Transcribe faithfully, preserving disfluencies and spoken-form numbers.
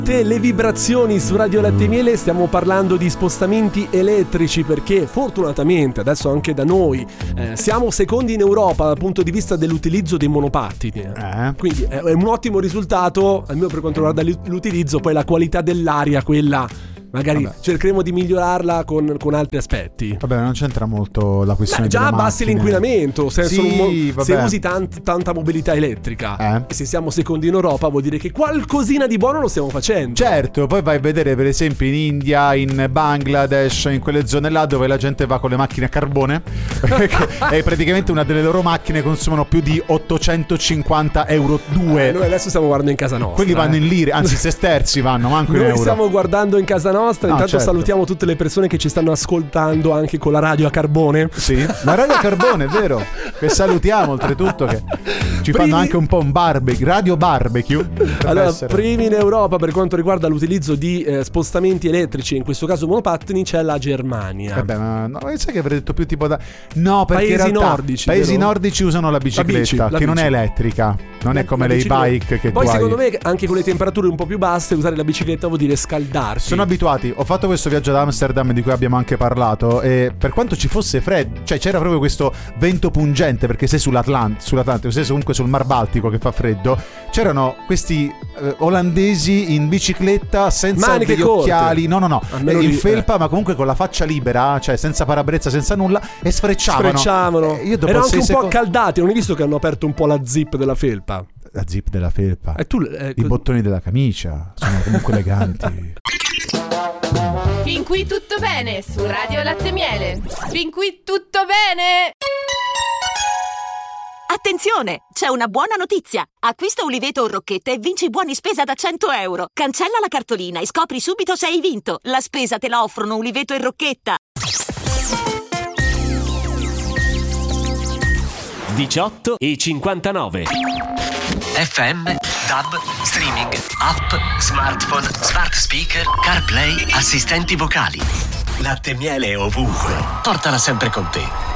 Le vibrazioni su Radio Latte e Miele, stiamo parlando di spostamenti elettrici perché fortunatamente adesso anche da noi eh, siamo secondi in Europa dal punto di vista dell'utilizzo dei monopattini, eh. quindi è un ottimo risultato almeno per quanto riguarda l'utilizzo. Poi la qualità dell'aria, quella magari Vabbè. cercheremo di migliorarla con, con altri aspetti. Vabbè, non c'entra molto la questione. Beh, già delle abbassi macchine. l'inquinamento se, sì, sono, se usi tant, tanta mobilità elettrica eh. e se siamo secondi in Europa vuol dire che qualcosina di buono lo stiamo facendo. Certo, poi vai a vedere per esempio in India, in Bangladesh, in quelle zone là dove la gente va con le macchine a carbone e praticamente una delle loro macchine consumano più di ottocentocinquanta euro due. Eh, noi adesso stiamo guardando in casa nostra. Quelli vanno eh. in lire, anzi sesterzi vanno, manco in noi euro. Noi stiamo guardando in casa nostra. No, intanto certo. salutiamo tutte le persone che ci stanno ascoltando anche con la radio a carbone. Sì, la radio a carbone, è vero. Che salutiamo oltretutto, che ci primi... fanno anche un po' un barbecue, radio barbecue. Allora, essere. primi in Europa per quanto riguarda l'utilizzo di eh, spostamenti elettrici, in questo caso monopattini, c'è la Germania. Vabbè, ma no, sai che avrei detto più tipo da no, perché paesi in realtà nordici, paesi vero? nordici usano la bicicletta, la bici, la che bici. non è elettrica, non la, è come la le bike che poi tu secondo hai. me anche con le temperature un po' più basse usare la bicicletta vuol dire scaldarsi. Sono abituati, ho fatto questo viaggio ad Amsterdam di cui abbiamo anche parlato e per quanto ci fosse freddo, cioè c'era proprio questo vento pungente perché sei sull'Atlant- sull'Atlantico, sei comunque sul Mar Baltico che fa freddo, c'erano questi eh, olandesi in bicicletta senza maniche degli corte. occhiali, no no no, Almeno in lì, felpa eh. ma comunque con la faccia libera, cioè senza parabrezza, senza nulla e sfrecciavano. Sfrecciavano. Eh, io dopo erano anche un sei po' secondi... accaldati, non hai visto che hanno aperto un po' la zip della felpa? La zip della felpa. E tu, eh, I bottoni della camicia sono comunque eleganti. Fin qui tutto bene su Radio Latte e Miele. Fin qui tutto bene. Attenzione, c'è una buona notizia. Acquista Uliveto o Rocchetta e vinci buoni spesa da cento euro. Cancella la cartolina e scopri subito se hai vinto. La spesa te la offrono Uliveto e Rocchetta. diciotto e cinquantanove. F M, D A B, streaming, app, smartphone, smart speaker, CarPlay, assistenti vocali. Latte e Miele ovunque. Portala sempre con te.